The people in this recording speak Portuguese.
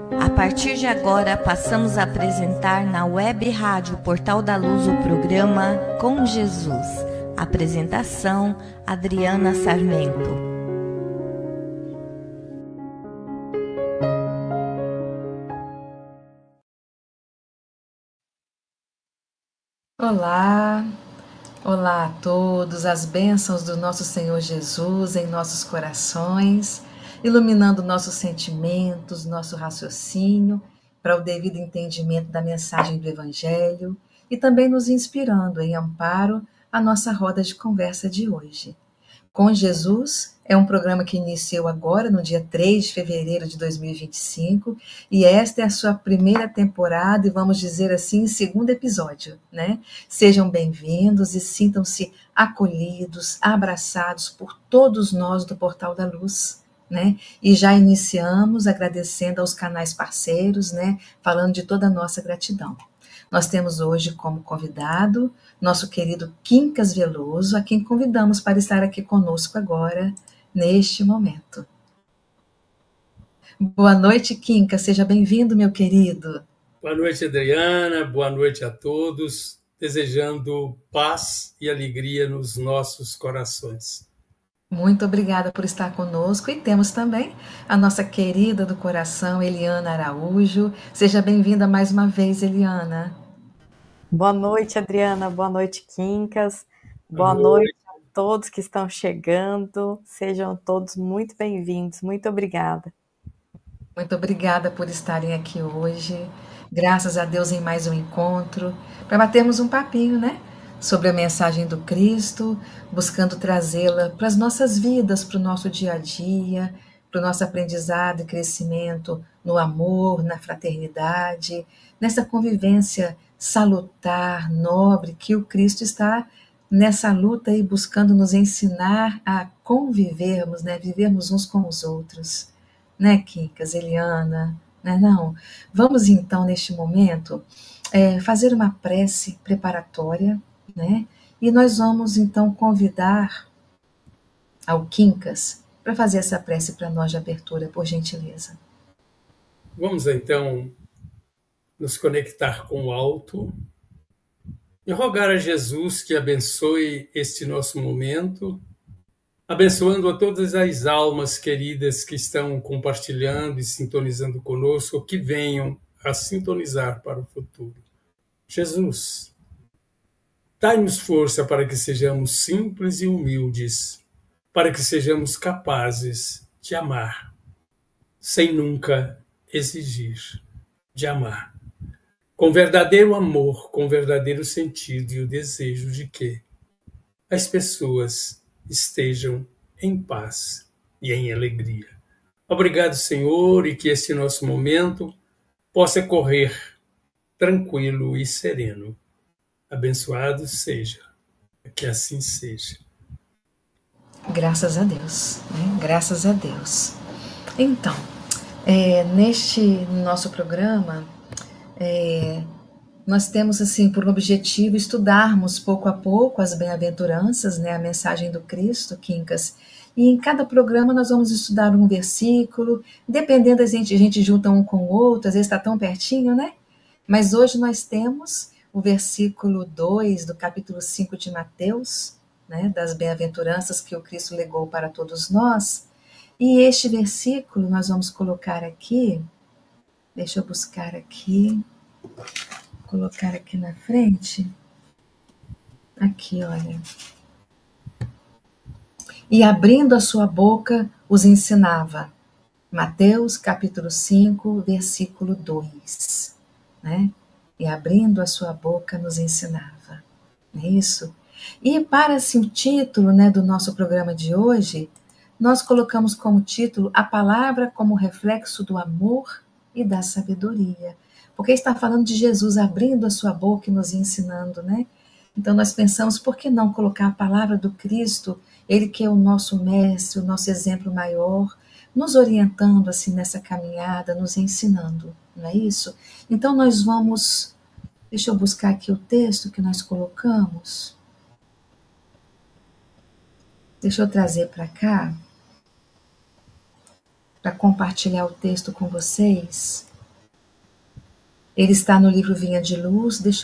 A partir de agora, passamos a apresentar na Web Rádio Portal da Luz o programa Com Jesus. Apresentação: Adriana Sarmento. Olá, olá a todos, as bênçãos do nosso Senhor Jesus em nossos corações, iluminando nossos sentimentos, nosso raciocínio para o devido entendimento da mensagem do Evangelho e também nos inspirando em amparo à nossa roda de conversa de hoje. Com Jesus é um programa que iniciou agora, no dia 3 de fevereiro de 2025, e esta é a sua primeira temporada e, vamos dizer assim, segundo episódio, né? Sejam bem-vindos e sintam-se acolhidos, abraçados por todos nós do Portal da Luz, né? E já iniciamos agradecendo aos canais parceiros, né? Falando de toda a nossa gratidão. Nós temos hoje como convidado nosso querido Quincas Veloso, a quem convidamos para estar aqui conosco agora, neste momento. Boa noite, Quincas, seja bem-vindo, meu querido. Boa noite, Adriana, boa noite a todos, desejando paz e alegria nos nossos corações. Muito obrigada por estar conosco e temos também a nossa querida do coração, Eliana Araújo. Seja bem-vinda mais uma vez, Eliana. Boa noite, Adriana. Boa noite, Quincas. Boa noite a todos que estão chegando. Sejam todos muito bem-vindos. Muito obrigada. Muito obrigada por estarem aqui hoje. Graças a Deus em mais um encontro, para batermos um papinho, né? Sobre a mensagem do Cristo, buscando trazê-la para as nossas vidas, para o nosso dia a dia, para o nosso aprendizado e crescimento no amor, na fraternidade, nessa convivência salutar, nobre, que o Cristo está nessa luta aí buscando nos ensinar a convivermos, né? Vivermos uns com os outros. Né, Quincas, Eliana, né, não? Vamos então, neste momento, fazer uma prece preparatória, né? E nós vamos então convidar ao Quincas para fazer essa prece para nós de abertura, por gentileza. Vamos então nos conectar com o alto e rogar a Jesus que abençoe este nosso momento, abençoando a todas as almas queridas que estão compartilhando e sintonizando conosco, que venham a sintonizar para o futuro. Jesus, dai-nos força para que sejamos simples e humildes, para que sejamos capazes de amar, sem nunca exigir, de amar. Com verdadeiro amor, com verdadeiro sentido e o desejo de que as pessoas estejam em paz e em alegria. Obrigado, Senhor, e que este nosso momento possa correr tranquilo e sereno. Abençoado seja, que assim seja. Graças a Deus, né? Graças a Deus. Então, neste nosso programa, nós temos assim por objetivo estudarmos pouco a pouco as bem-aventuranças, né, a mensagem do Cristo, Quincas. E em cada programa nós vamos estudar um versículo, dependendo, a gente junta um com o outro, às vezes está tão pertinho, né? Mas hoje nós temos o versículo 2 do capítulo 5 de Mateus, né, das bem-aventuranças que o Cristo legou para todos nós. E este versículo nós vamos colocar aqui, deixa eu buscar aqui, colocar aqui na frente. Aqui, olha. E abrindo a sua boca, os ensinava. Mateus, capítulo 5, versículo 2. Né? E abrindo a sua boca, nos ensinava. Não é isso? E para assim, o título, né, do nosso programa de hoje, nós colocamos como título a palavra como reflexo do amor e da sabedoria. Porque está falando de Jesus abrindo a sua boca e nos ensinando, né? Então nós pensamos, por que não colocar a palavra do Cristo, ele que é o nosso mestre, o nosso exemplo maior, nos orientando assim nessa caminhada, nos ensinando, não é isso? Então nós vamos, deixa eu buscar aqui o texto que nós colocamos. Deixa eu trazer para cá, para compartilhar o texto com vocês. Ele está no livro Vinha de Luz. Deixa